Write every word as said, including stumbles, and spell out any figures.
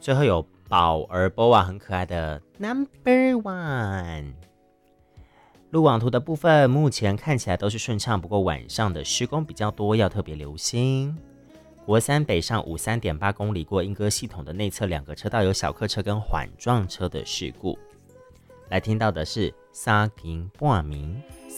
最后有宝儿 B O A 很可爱的 Number One。路网图的部分目前看起来都是顺畅，不过晚上的施工比较多，要特别留心。国三北上五三点八公里过莺歌系统的内侧两个车道有小客车跟缓撞车的事故。来听到的是三更半暝